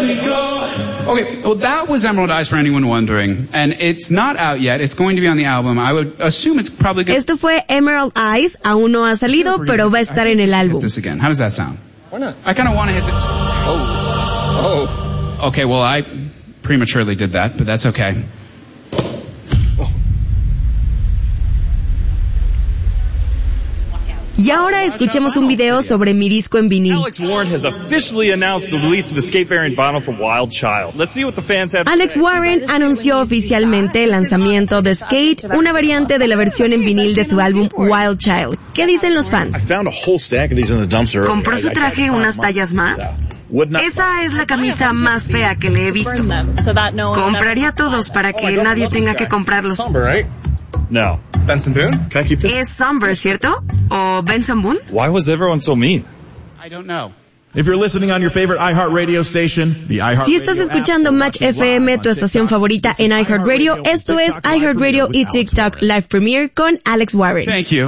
Okay, well, that was Emerald Eyes for anyone wondering. And it's not out yet. It's going to be on the album. I would assume it's probably good. Esto fue Emerald Eyes. Aún no ha salido, pero va a estar en el álbum. This again. How does that sound? Why not? I kind of want to hit the... Oh. Okay, well, I prematurely did that, but that's okay. Y ahora escuchemos un video sobre mi disco en vinil. Alex Warren has officially announced the release of the skate variant vinyl for Wild Child. Let's see what the fans have to Alex say. Warren anunció oficialmente el lanzamiento de Skate, una variante de la versión en vinil de su álbum Wild Child. ¿Qué dicen los fans? ¿Compró su traje unas tallas más? Esa es la camisa más fea que le he visto. Compraría todos para que nadie tenga que comprarlos. No. Benson Boone? ¿Es Somber, cierto? ¿O Benson Boone? Why was everyone so mean? I don't know. If you're listening on your favorite iHeartRadio station, the iHeartRadio Si estás escuchando Match FM, tu estación favorita en iHeartRadio, esto es iHeartRadio y TikTok Live Premiere con Alex Warren. Thank you.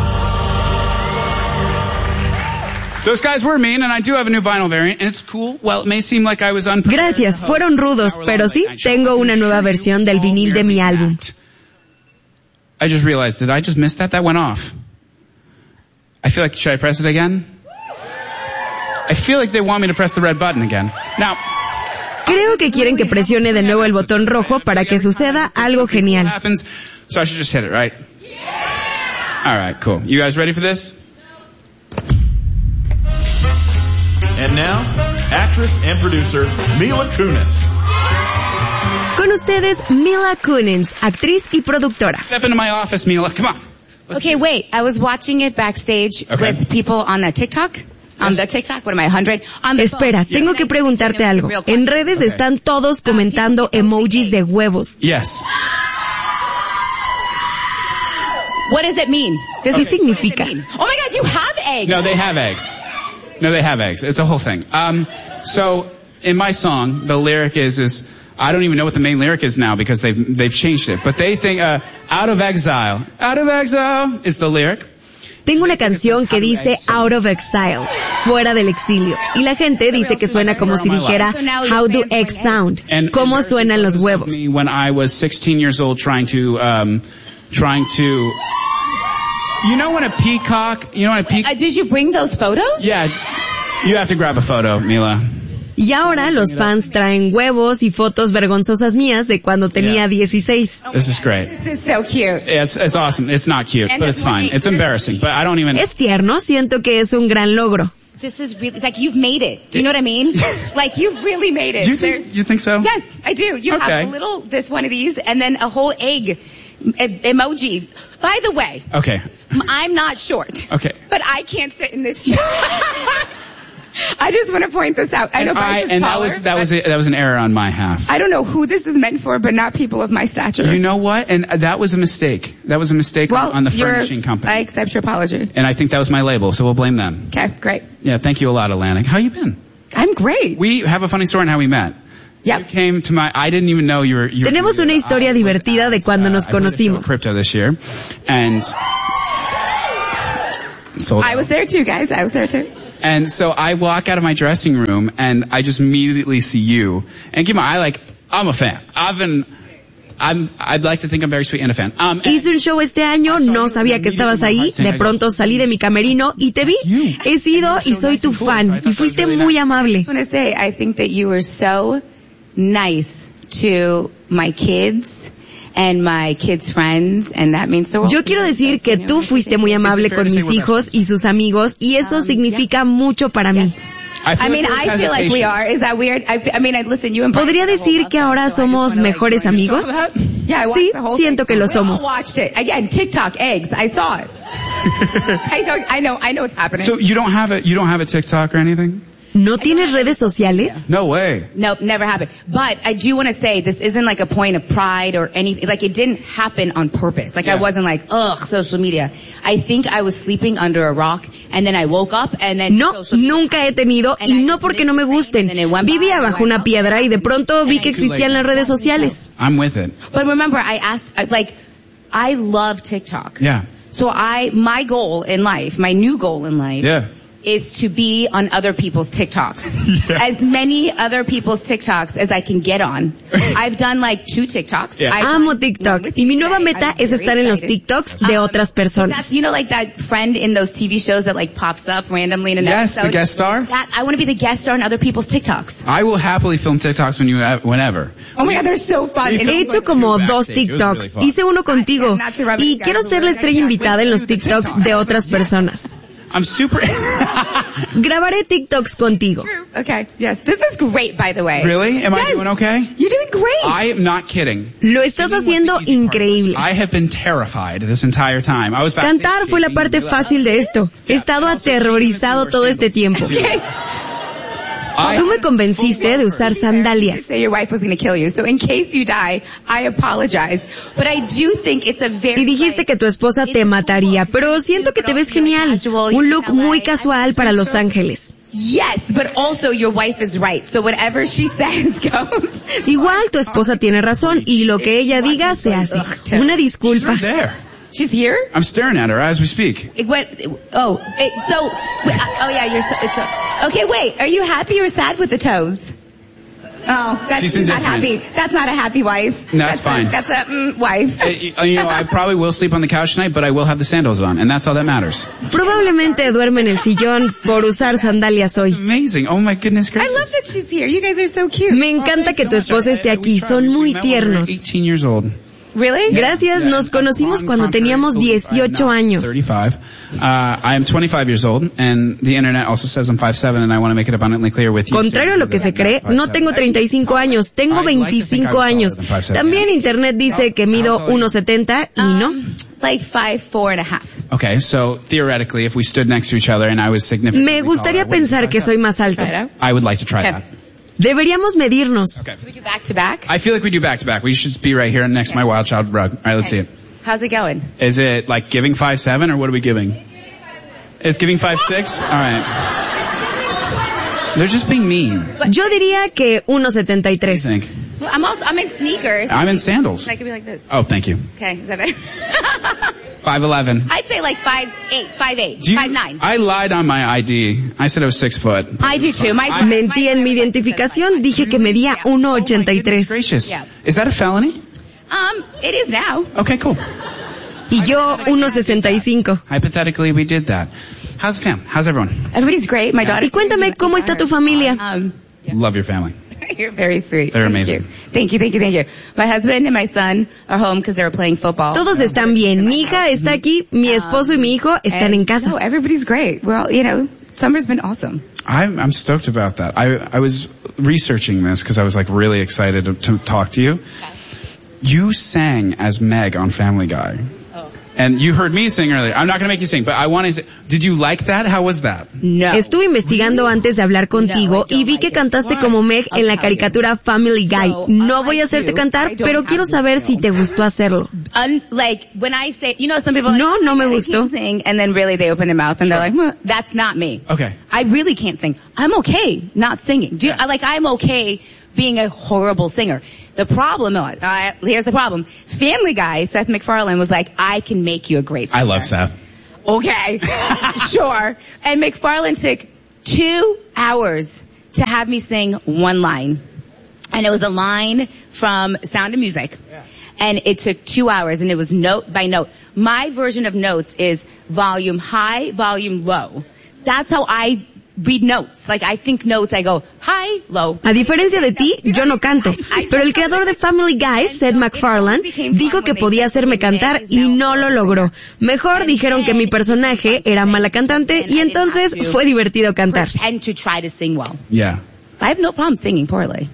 Those guys were mean, and I do have a new vinyl variant, and it's cool. Well, it may seem like I was unprepared. Gracias, fueron rudos, pero sí, tengo una nueva versión del vinil de mi álbum. I just realized, did I just miss that? That went off. I feel like, should I press it again? I feel like they want me to press the red button again. Now, creo que quieren que presione de nuevo el botón rojo para que suceda algo genial. So I should just hit it, right? All right, cool. You guys ready for this? And now, actress and producer Mila Kunis. Con ustedes, Mila Kunis, actriz y productora. Step into my office, Mila. Come on. Okay, wait. I was watching it backstage with people on the TikTok. On the TikTok, what am I, 100? Espera, tengo que preguntarte algo. En redes están todos comentando emojis de huevos. Yes. What does it mean? ¿Qué significa? Oh my God, you have eggs. No, they have eggs. It's a whole thing. So in my song, the lyric is I don't even know what the main lyric is now because they've changed it. But they think, out of exile is the lyric. Tengo una canción que dice Out of Exile, fuera del exilio. Y la gente dice que suena como si dijera How do eggs sound? ¿Cómo suenan los huevos? When I was 16 years old trying to, you know when a peacock, did you bring those photos? Yeah. You have to grab a photo, Mila. Y ahora los fans traen huevos y fotos vergonzosas mías de cuando tenía 16. This is great. This is so cute. Yeah, it's awesome. It's not cute, but it's fine. It's embarrassing, but I don't even... Es tierno, siento que es un gran logro. This is really, like, you've made it. Do you know what I mean? Like, you've really made it. You think so? Yes, I do. You have this one of these, and then a whole egg emoji. By the way. Okay. I'm not short. Okay. But I can't sit in this chair. I just want to point this out. I know that was an error on my half. I don't know who this is meant for, but not people of my stature. You know what? And that was a mistake. That was a mistake on the furnishing company. I accept your apology. And I think that was my label, so we'll blame them. Okay, great. Yeah, thank you a lot, Atlantic. How you been? I'm great. We have a funny story on how we met. Yep. You came to I didn't even know you were Tenemos una historia divertida de cuando nos conocimos. Crypto this year, and I was there too, guys. I was there too. And so I walk out of my dressing room and I just immediately see you. And keep in mind, I'm a fan. I'd like to think I'm very sweet and a fan. Hice un show este año, no sabía que estabas ahí, de pronto salí de mi camerino y te vi. He sido y soy tu fan y fuiste muy amable. I just want to say, I think that you were so nice to my kids and my kids' friends, and that means the world. Yo quiero decir que tú fuiste muy amable con mis hijos y sus amigos, y eso significa mucho para mí. I feel like we are. Is that weird? Listen, you ¿Podría decir que ahora somos mejores amigos? Sí, siento que lo somos. I watched it. Again, TikTok, eggs. I saw it. I know what's happening. So you don't have a TikTok or anything? ¿No tienes redes sociales? No way. Nope, never happened. But I do want to say this isn't like a point of pride or anything. Like, it didn't happen on purpose. Like, I wasn't like, social media. I think I was sleeping under a rock and then I woke up and then... No, nunca he tenido, y no porque no me gusten. Vivía bajo una piedra y de pronto vi que existían las redes sociales. I'm with it. But remember, I love TikTok. Yeah. So my goal in life, my new goal in life... Yeah. is to be on other people's TikToks. Yeah. As many other people's TikToks as I can get on. I've done like 2 TikToks. Yeah. Amo TikTok. Y mi nueva meta es estar en los TikToks de otras personas. You know, like that friend in those TV shows that like pops up randomly in an episode? Yes, the guest star. I want to be the guest star on other people's TikToks. I will happily film TikToks whenever. Oh my God, they're so fun. He hecho como 2 TikToks. Really hice uno contigo. Y quiero ser la estrella invitada en los TikToks de otras personas. I'm super... Grabaré TikToks contigo. Okay, yes. This is great, by the way. Really? Am I doing okay? You're doing great. I am not kidding. Lo estás haciendo increíble. I have been terrified this entire time. Cantar fue la parte fácil de esto. He estado aterrorizado todo este tiempo. Okay. Tú me convenciste de usar sandalias. Say your wife was going to kill you, so in case you die, I apologize. But I do think it's a very... Y dijiste que tu esposa te mataría, pero siento que te ves genial. Un look muy casual para Los Ángeles. Yes, but also your wife is right, so whatever she says goes. Igual tu esposa tiene razón y lo que ella diga se hace. Una disculpa. She's here? I'm staring at her as we speak. Okay, wait, are you happy or sad with the toes? Oh, she's not happy. That's not a happy wife. No, that's fine. That's a wife. I probably will sleep on the couch tonight, but I will have the sandals on, and that's all that matters. Probablemente duerme en el sillón por usar sandalias hoy. Amazing. Oh my goodness gracious. I love that she's here. You guys are so cute. Me encanta que tu esposa esté aquí. Son muy tiernos. 18 years old. Really? Gracias, nos conocimos cuando teníamos 18 años. 35. I am 25 years old, and the internet also says I'm 5'7", and I want to make it abundantly clear with you. Contrario a lo que se cree, no tengo 35 años, tengo 25 años. También internet dice que mido 1.70 y no. Like 5'4 and a half. Okay, so theoretically, if we stood next to each other and I was significantly Me gustaría pensar que soy más alto. I would like to try that. Deberíamos medirnos. Okay. We do back to back? I feel like we do back to back. We should be right here next to my Wild Child rug. All right, let's see it. How's it going? Is it like giving 5'7", or what are we giving? It's giving 5'6"? All right. They're just being mean. Yo diría que 1.73. What do you think? Well, I'm in sneakers. I'm in sandals. I could be like this. Oh, thank you. Okay, is that better? 5'11". I'd say like 5'8", 5'9". I lied on my ID. I said I was 6 foot. I do too. Mentí en mi identificación. Dije que medía 1.83. Gracious. Yeah. Is that a felony? It is now. Okay, cool. Y yo 1.65. Hypothetically, we did that. How's the fam? How's everyone? Everybody's great. My daughter. Y cuéntame, ¿cómo está tu familia? Love your family. You're very sweet. They're amazing. Thank you. My husband and my son are home because they were playing football. Todos están bien. Mi hija está aquí, mi esposo y mi hijo están en casa. No, everybody's great. Well, summer's been awesome. I'm stoked about that. I was researching this because I was like really excited to talk to you. Okay. You sang as Meg on Family Guy. And you heard me sing earlier. I'm not going to make you sing, but I want to say, did you like that? How was that? No. Estuve investigando antes de hablar contigo y vi que cantaste como Meg en la caricatura Family Guy. No voy a hacerte cantar, pero quiero saber si te gustó hacerlo. Like, when I say, some people no me gustó. Sing, and then really they open their mouth and they're like, that's not me. Okay. I really can't sing. I'm okay not singing. I'm okay being a horrible singer. The problem, here's the problem. Family Guy, Seth MacFarlane was like, I can make you a great singer. I love Seth. Okay. Sure. And MacFarlane took 2 hours to have me sing one line. And it was a line from Sound of Music. Yeah. And it took 2 hours, and it was note by note. My version of notes is volume high, volume low. That's how I read notes. Like, I think notes, I go high, low. A diferencia de ti, yo no canto. Pero el creador de Family Guy, Seth MacFarlane, dijo que podía hacerme cantar y no lo logró. Mejor dijeron que mi personaje era mala cantante y entonces fue divertido cantar. And to try to sing well. Yeah. I have no problem singing poorly.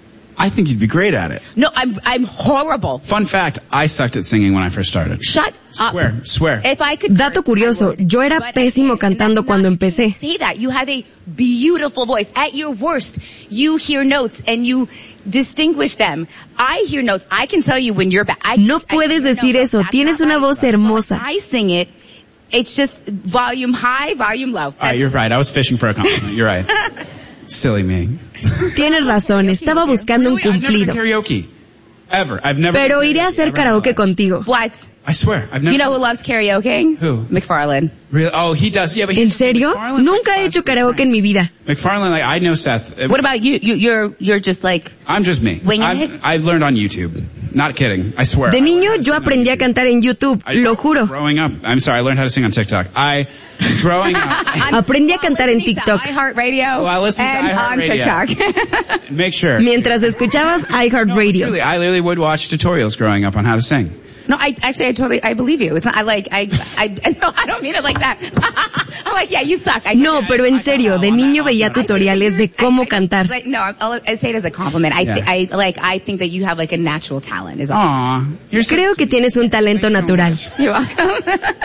I think you'd be great at it. No, I'm horrible. Fun fact, I sucked at singing when I first started. Shut up. Swear. If I could Dato curioso, yo era pésimo cantando cuando empecé. Say that. You have a beautiful voice. At your worst, you hear notes and you distinguish them. I hear notes. I can tell you when you're bad. No puedes decir eso. Tienes una voz hermosa. I sing it. It's just volume high, volume low. All right, you're right. I was fishing for a compliment. You're right. Silly me. Tienes razón, estaba buscando un cumplido. I've never karaoke. Ever. I've never. Pero iré a hacer karaoke contigo. What? I swear, I've never. You know who loves karaoke? Who? McFarlane. Really? Oh, he does. Yeah, but ¿En serio? Nunca he hecho karaoke en mi vida. McFarlane, like, I know Seth. What about you? You're just like... I'm just me. I've learned on YouTube. Not kidding. I swear. De niño yo aprendí a cantar en YouTube, lo juro. Growing up, I'm sorry, I learned how to sing on TikTok. Growing up. Aprendí a cantar en TikTok. iHeartRadio and on TikTok. Make sure. Mientras escuchabas iHeartRadio. Really, I literally would watch tutorials growing up on how to sing. No, I believe you. It's not, no, I don't mean it like that. I'm like, yeah, you suck. No, pero en serio, de niño veía tutoriales de cómo cantar. No, I say it as a compliment. I think that you have like a natural talent. Is all. Aww. Creo que tienes un talento natural. You're welcome.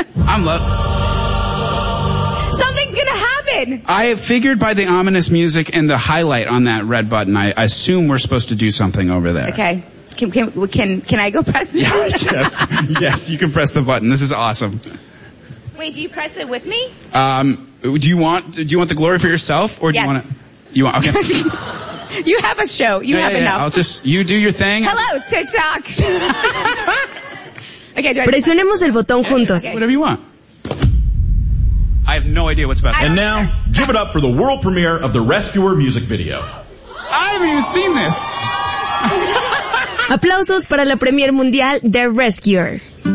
Something's gonna happen. I figured by the ominous music and the highlight on that red button, I assume we're supposed to do something over there. Okay. Can I go press it? Yes, you can press the button. This is awesome. Wait, do you press it with me? Do you want the glory for yourself, or do you want okay. You have a show. You have enough. You do your thing. Hello, TikTok. Okay, presionemos el botón juntos. Whatever you want. I have no idea what's about to happen. And now, give it up for the world premiere of the Rescuer music video. I haven't even seen this. Aplausos para la premier mundial de Rescuer.